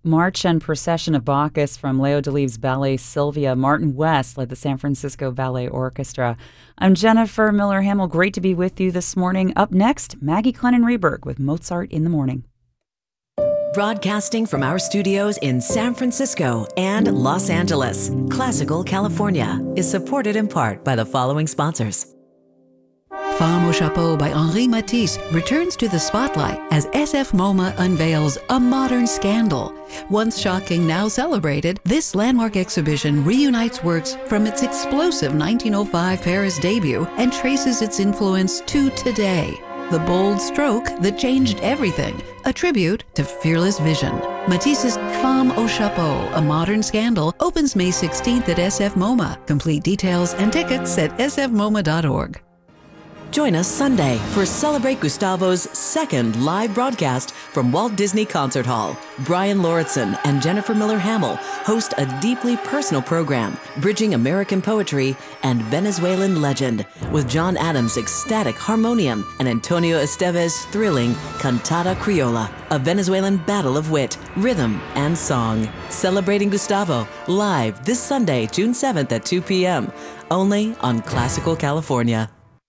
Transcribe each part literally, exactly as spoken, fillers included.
March and Procession of Bacchus from Leo Delibes' ballet Sylvia. Martin West led the San Francisco Ballet Orchestra. I'm Jennifer Miller-Hamill. Great to be with you this morning. Up next, Maggie Clennon-Reberg with Mozart in the Morning. Broadcasting from our studios in San Francisco and Los Angeles, Classical California is supported in part by the following sponsors. Femme au Chapeau by Henri Matisse returns to the spotlight as S F MoMA unveils a modern scandal. Once shocking, now celebrated, this landmark exhibition reunites works from its explosive nineteen oh five Paris debut and traces its influence to today. The bold stroke that changed everything, a tribute to fearless vision. Matisse's Femme au Chapeau, A Modern Scandal, opens May sixteenth at S F MoMA. Complete details and tickets at s f moma dot org. Join us Sunday for Celebrate Gustavo's second live broadcast from Walt Disney Concert Hall. Brian Lauritsen and Jennifer Miller-Hamill host a deeply personal program, bridging American poetry and Venezuelan legend, with John Adams' ecstatic harmonium and Antonio Esteves' thrilling Cantata Criolla, a Venezuelan battle of wit, rhythm, and song. Celebrating Gustavo, live this Sunday, June seventh at two p.m., only on Classical California.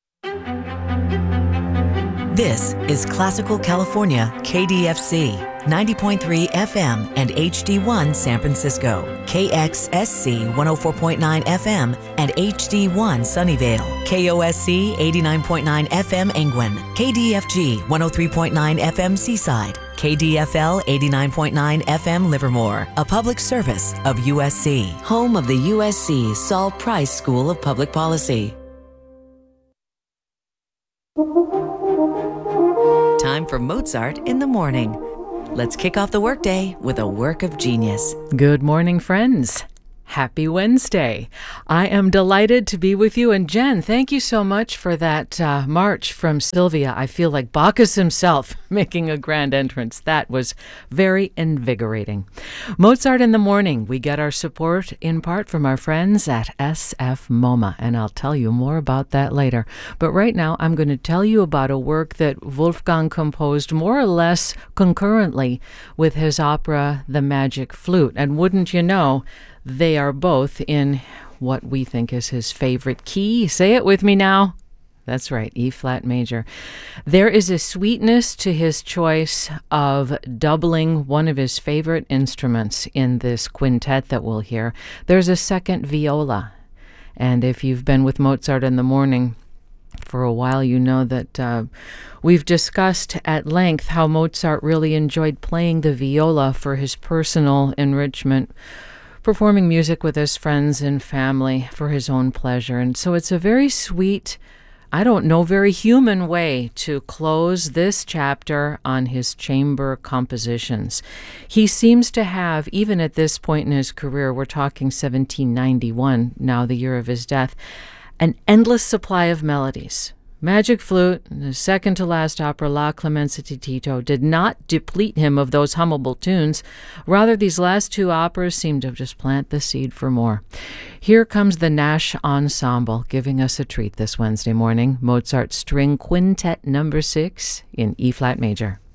This is Classical California, K D F C, ninety point three F M and H D one San Francisco, K X S C one oh four point nine F M and H D one Sunnyvale, K O S C eighty-nine point nine F M Angwin, K D F G one oh three point nine F M Seaside, K D F L eighty-nine point nine F M Livermore, a public service of U S C, home of the U S C Saul Price School of Public Policy. Time for Mozart in the Morning. Let's kick off the workday with a work of genius. Good morning, friends. Happy Wednesday. I am delighted to be with you. And Jen, thank you so much for that uh, march from Sylvia. I feel like Bacchus himself making a grand entrance. That was very invigorating. Mozart in the Morning. We get our support in part from our friends at S F MoMA, and I'll tell you more about that later. But right now, I'm going to tell you about a work that Wolfgang composed more or less concurrently with his opera, The Magic Flute. And wouldn't you know, they are both in what we think is his favorite key. Say it with me now. That's right, E-flat major. There is a sweetness to his choice of doubling one of his favorite instruments in this quintet that we'll hear. There's a second viola. And if you've been with Mozart in the Morning for a while, you know that uh, we've discussed at length how Mozart really enjoyed playing the viola for his personal enrichment, performing music with his friends and family for his own pleasure. And so it's a very sweet, I don't know, very human way to close this chapter on his chamber compositions. He seems to have, even at this point in his career, we're talking seventeen ninety-one, now the year of his death, an endless supply of melodies. Magic Flute, the second to last opera, La Clemenza di Tito, did not deplete him of those hummable tunes. Rather, these last two operas seem to just plant the seed for more. Here comes the Nash Ensemble, giving us a treat this Wednesday morning. Mozart String Quintet number six in E-flat major.